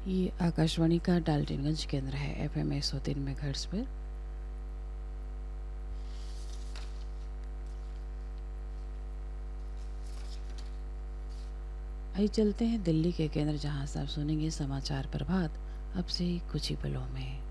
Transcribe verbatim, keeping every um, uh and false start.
ये आकाशवाणी का डाल्टनगंज केंद्र है। एफ एम एक सौ तीन मेगाहर्ट्ज़ पर। आइए चलते हैं दिल्ली के केंद्र, जहां से आप सुनेंगे समाचार प्रभात अब से कुछ ही पलों में।